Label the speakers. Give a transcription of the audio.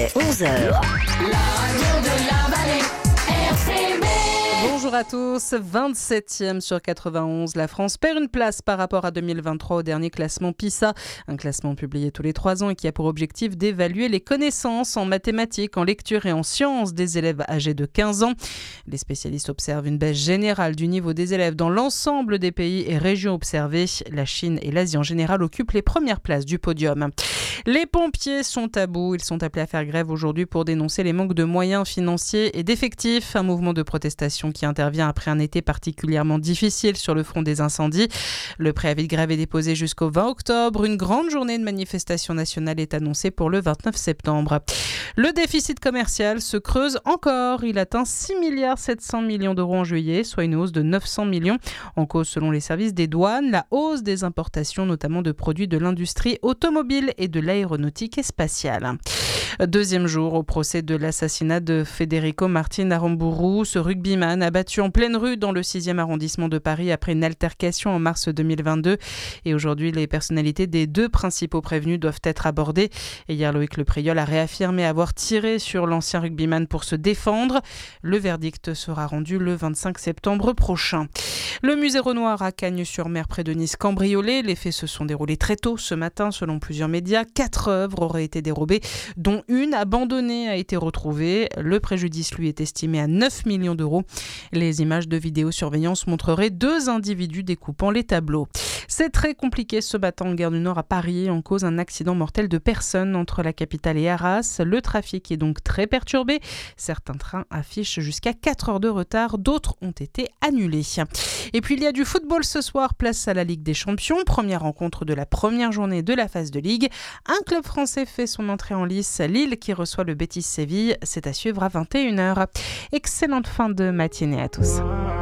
Speaker 1: 11h.
Speaker 2: Bonjour à tous, 27e sur 91, la France perd une place par rapport à 2023 au dernier classement PISA, un classement publié tous les 3 ans et qui a pour objectif d'évaluer les connaissances en mathématiques, en lecture et en sciences des élèves âgés de 15 ans. Les spécialistes observent une baisse générale du niveau des élèves dans l'ensemble des pays et régions observées. La Chine et l'Asie en général occupent les premières places du podium. Les pompiers sont à bout, ils sont appelés à faire grève aujourd'hui pour dénoncer les manques de moyens financiers et d'effectifs, un mouvement de protestation qui intervient après un été particulièrement difficile sur le front des incendies. Le préavis de grève est déposé jusqu'au 20 octobre. Une grande journée de manifestation nationale est annoncée pour le 29 septembre. Le déficit commercial se creuse encore. Il atteint 6,7 milliards d'euros en juillet, soit une hausse de 900 millions. En cause, selon les services des douanes, la hausse des importations, notamment de produits de l'industrie automobile et de l'aéronautique et spatiale. Deuxième jour au procès de l'assassinat de Federico Martin Aramburu. Ce rugbyman abattu en pleine rue dans le 6e arrondissement de Paris après une altercation en mars 2022. Et aujourd'hui, les personnalités des 2 principaux prévenus doivent être abordées. Et hier, Loïc Le Priol a réaffirmé avoir tiré sur l'ancien rugbyman pour se défendre. Le verdict sera rendu le 25 septembre prochain. Le musée Renoir à Cagnes-sur-Mer près de Nice cambriolé. Les faits se sont déroulés très tôt ce matin selon plusieurs médias. 4 œuvres auraient été dérobées, dont une abandonnée a été retrouvée. Le préjudice lui est estimé à 9 millions d'euros. Les images de vidéosurveillance montreraient 2 individus découpant les tableaux. C'est très compliqué ce matin en gare du Nord à Paris, en cause un accident mortel de personnes entre la capitale et Arras. Le trafic est donc très perturbé. Certains trains affichent jusqu'à 4 heures de retard, d'autres ont été annulés. Et puis il y a du football ce soir, place à la Ligue des Champions. Première rencontre de la première journée de la phase de Ligue. Un club français fait son entrée en lice, Lille qui reçoit le Betis Séville. C'est à suivre à 21h. Excellente fin de matinée à tous.